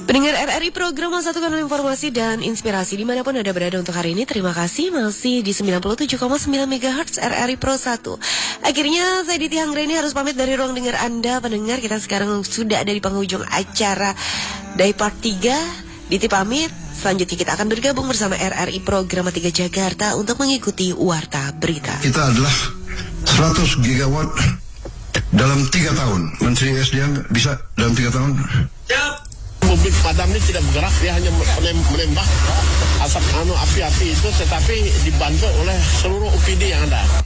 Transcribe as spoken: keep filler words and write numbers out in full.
Pendengar R R I program satu kanal informasi dan inspirasi dimanapun Anda berada untuk hari ini. Terima kasih masih di sembilan puluh tujuh koma sembilan megahertz R R I Pro satu. Akhirnya saya Diti Anggreni harus pamit dari ruang dengar Anda. Pendengar, kita sekarang sudah ada di penghujung acara Day Part tiga. Diti pamit. Selanjutnya kita akan bergabung bersama R R I program tiga Jakarta untuk mengikuti Warta Berita. Kita adalah seratus gigawatt dalam tiga tahun. Menteri S D M bisa dalam tiga tahun? Siap. Mobil pemadam ini tidak bergerak, dia hanya menembak asap anu api-api itu, tetapi dibantu oleh seluruh O P D yang ada.